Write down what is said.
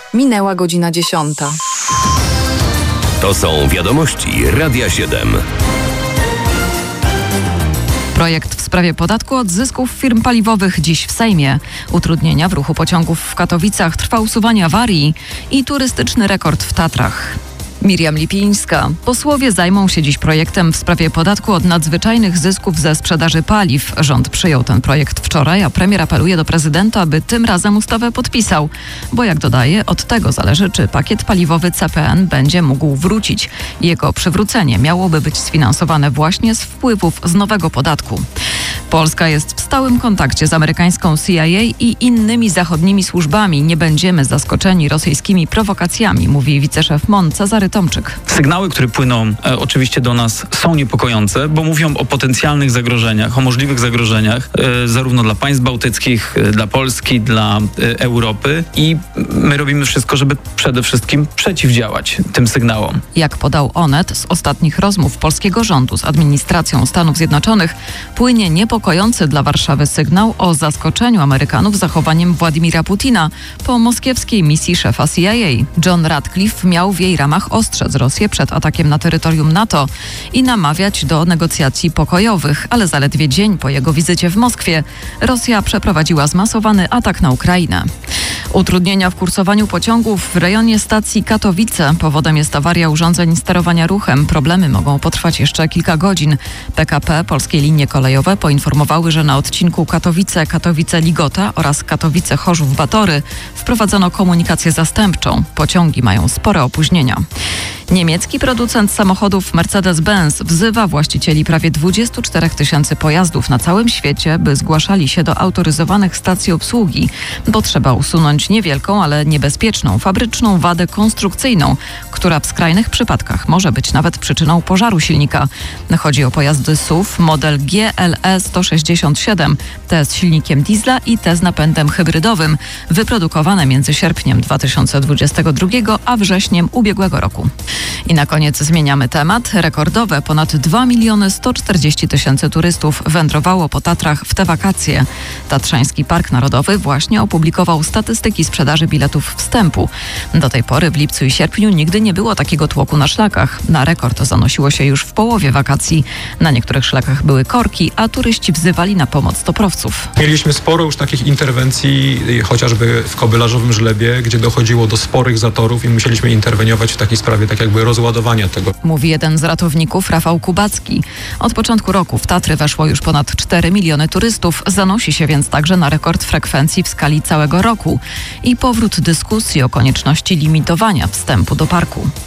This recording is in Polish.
Minęła godzina 10. To są wiadomości Radia 7. Projekt w sprawie podatku od zysków firm paliwowych dziś w Sejmie. Utrudnienia w ruchu pociągów w Katowicach, trwa usuwanie awarii i turystyczny rekord w Tatrach. Miriam Lipińska. Posłowie zajmą się dziś projektem w sprawie podatku od nadzwyczajnych zysków ze sprzedaży paliw. Rząd przyjął ten projekt wczoraj, a premier apeluje do prezydenta, by tym razem ustawę podpisał. Bo jak dodaje, od tego zależy, czy pakiet paliwowy CPN będzie mógł wrócić. Jego przywrócenie miałoby być sfinansowane właśnie z wpływów z nowego podatku. Polska jest w stałym kontakcie z amerykańską CIA i innymi zachodnimi służbami. Nie będziemy zaskoczeni rosyjskimi prowokacjami, mówi wiceszef MON Cezary Tomczyk. Sygnały, które płyną oczywiście do nas, są niepokojące, bo mówią o potencjalnych zagrożeniach, o możliwych zagrożeniach zarówno dla państw bałtyckich, dla Polski, dla Europy i my robimy wszystko, żeby przede wszystkim przeciwdziałać tym sygnałom. Jak podał Onet, z ostatnich rozmów polskiego rządu z administracją Stanów Zjednoczonych płynie niepokojący dla Warszawy sygnał o zaskoczeniu Amerykanów zachowaniem Władimira Putina po moskiewskiej misji szefa CIA. John Ratcliffe miał w jej ramach ostrzec Rosję przed atakiem na terytorium NATO i namawiać do negocjacji pokojowych, ale zaledwie dzień po jego wizycie w Moskwie Rosja przeprowadziła zmasowany atak na Ukrainę. Utrudnienia w kursowaniu pociągów w rejonie stacji Katowice. Powodem jest awaria urządzeń sterowania ruchem. Problemy mogą potrwać jeszcze kilka godzin. PKP, Polskie Linie Kolejowe poinformowały, że na odcinku Katowice-Ligota oraz Katowice-Chorzów-Batory wprowadzono komunikację zastępczą. Pociągi mają spore opóźnienia. Niemiecki producent samochodów Mercedes-Benz wzywa właścicieli prawie 24 000 pojazdów na całym świecie, by zgłaszali się do autoryzowanych stacji obsługi, bo trzeba usunąć niewielką, ale niebezpieczną fabryczną wadę konstrukcyjną, która w skrajnych przypadkach może być nawet przyczyną pożaru silnika. Chodzi o pojazdy SUV model GLE 167, te z silnikiem diesla i te z napędem hybrydowym, wyprodukowane między sierpniem 2022 a wrześniem ubiegłego roku. I na koniec zmieniamy temat. Rekordowe ponad 2 140 000 turystów wędrowało po Tatrach w te wakacje. Tatrzański Park Narodowy właśnie opublikował statystyki sprzedaży biletów wstępu. Do tej pory w lipcu i sierpniu nigdy nie było takiego tłoku na szlakach. Na rekord zanosiło się już w połowie wakacji. Na niektórych szlakach były korki, a turyści wzywali na pomoc toprowców. Mieliśmy sporo już takich interwencji, chociażby w Kobylarzowym Żlebie, gdzie dochodziło do sporych zatorów i musieliśmy interweniować w takiej sprawie, tak jakby rozładowania tego. Mówi jeden z ratowników, Rafał Kubacki. Od początku roku w Tatry weszło już ponad 4 miliony turystów. Zanosi się więc także na rekord frekwencji w skali całego roku i powrót dyskusji o konieczności limitowania wstępu do parku.